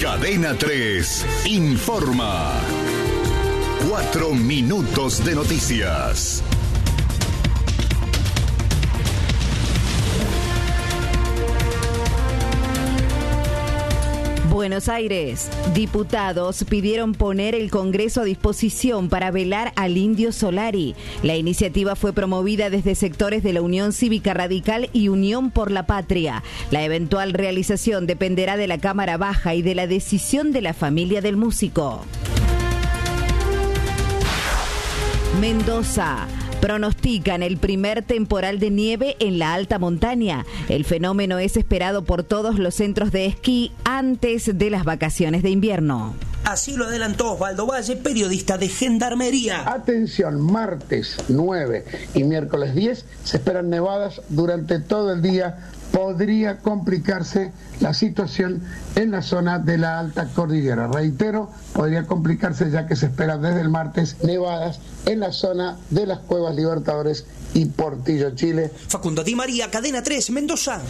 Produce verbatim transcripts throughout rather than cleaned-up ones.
Cadena tres informa. Cuatro minutos de noticias. Buenos Aires. Diputados pidieron poner el Congreso a disposición para velar al Indio Solari. La iniciativa fue promovida desde sectores de la Unión Cívica Radical y Unión por la Patria. La eventual realización dependerá de la Cámara Baja y de la decisión de la familia del músico. Mendoza. Pronostican el primer temporal de nieve en la alta montaña. El fenómeno es esperado por todos los centros de esquí antes de las vacaciones de invierno. Así lo adelantó Osvaldo Valle, periodista de Gendarmería. Atención, martes nueve y miércoles diez se esperan nevadas durante todo el día. Podría complicarse la situación en la zona de la alta cordillera. Reitero, podría complicarse ya que se espera desde el martes nevadas en la zona de las Cuevas Libertadores y Portillo, Chile. Facundo Di María, Cadena tres, Mendoza.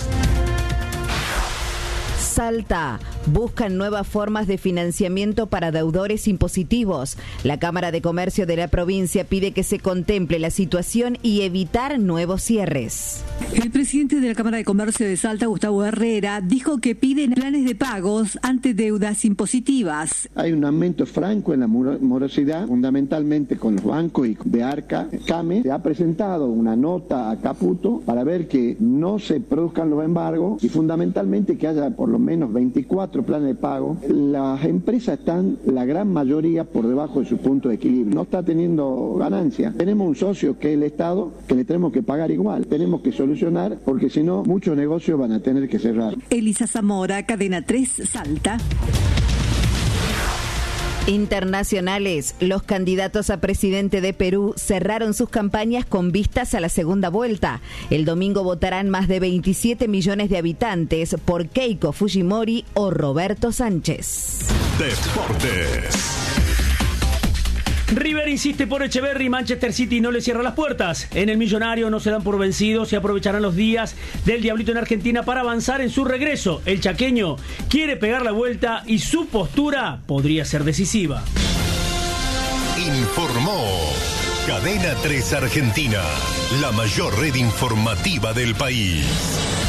Salta. Buscan nuevas formas de financiamiento para deudores impositivos. La Cámara de Comercio de la provincia pide que se contemple la situación y evitar nuevos cierres. El presidente de la Cámara de Comercio de Salta, Gustavo Herrera, dijo que piden planes de pagos ante deudas impositivas. Hay un aumento franco en la morosidad, fundamentalmente con los bancos y de Arca. CAME se ha presentado una nota a Caputo para ver que no se produzcan los embargos y fundamentalmente que haya por lo menos veinticuatro planes de pago. Las empresas están, la gran mayoría, por debajo de su punto de equilibrio. No está teniendo ganancia. Tenemos un socio que es el Estado, que le tenemos que pagar igual. Tenemos que solucionar, porque si no, muchos negocios van a tener que cerrar. Elisa Zamora, Cadena tres, Salta. Internacionales. Los candidatos a presidente de Perú cerraron sus campañas con vistas a la segunda vuelta. El domingo votarán más de veintisiete millones de habitantes por Keiko Fujimori o Roberto Sánchez. Deportes. River insiste por Echeverri, Manchester City no le cierra las puertas. En el Millonario no se dan por vencidos y aprovecharán los días del Diablito en Argentina para avanzar en su regreso. El chaqueño quiere pegar la vuelta y su postura podría ser decisiva. Informó Cadena tres Argentina, la mayor red informativa del país.